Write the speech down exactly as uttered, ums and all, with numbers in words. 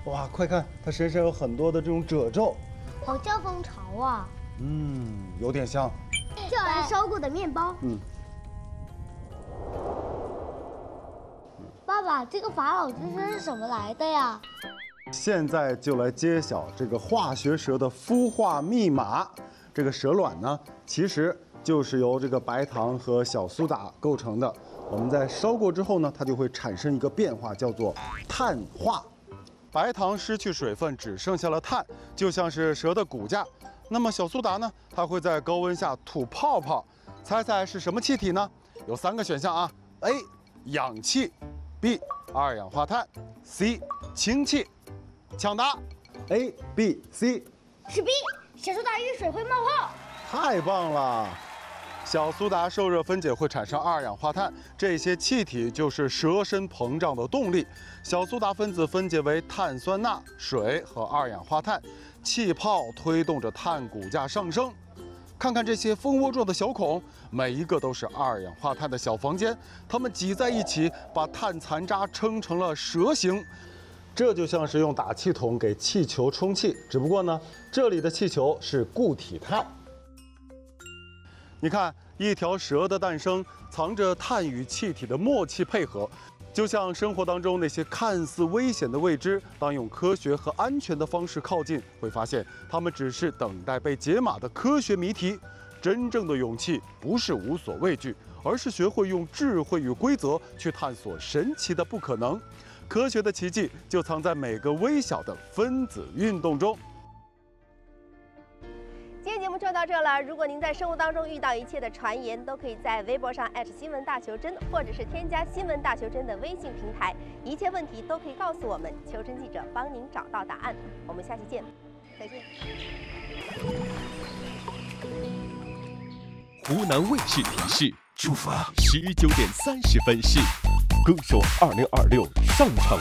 哇，快看，它身上有很多的这种褶皱。 好像蜂巢啊。 嗯，有点像。 这好像烧过的面包。 嗯。 爸爸，这个法老之声是什么来的呀？ 现在就来揭晓这个化学蛇的孵化密码。这个蛇卵呢，其实就是由这个白糖和小苏打构成的。我们在烧过之后呢，它就会产生一个变化，叫做碳化。白糖失去水分，只剩下了碳，就像是蛇的骨架。那么小苏打呢，它会在高温下吐泡泡。猜猜是什么气体呢？有三个选项啊 ：A. 氧气 ，B. 二氧化碳 ，C. 氢气。抢答 ，A、B、C。 是 B， 小苏打遇水会冒泡。 太棒了！小苏打受热分解会产生二氧化碳，这些气体就是蛇身膨胀的动力。小苏打分子分解为碳酸钠、水和二氧化碳，气泡推动着碳骨架上升。看看这些蜂窝状的小孔，每一个都是二氧化碳的小房间，它们挤在一起，把碳残渣撑成了蛇形。这就像是用打气筒给气球充气，只不过呢，这里的气球是固体碳。你看，一条蛇的诞生藏着碳与气体的默契配合，就像生活当中那些看似危险的未知，当用科学和安全的方式靠近，会发现它们只是等待被解码的科学谜题。真正的勇气不是无所畏惧，而是学会用智慧与规则去探索神奇的不可能。科学的奇迹就藏在每个微小的分子运动中。 今天节目就到这了。如果您在生活当中遇到一切的传言，都可以在微博上艾特新闻大求真，或者是添加新闻大求真的微信平台，一切问题都可以告诉我们，求真记者帮您找到答案。我们下期见，再见。 湖南卫视提示：出发十九点三十分是歌手二零二六上场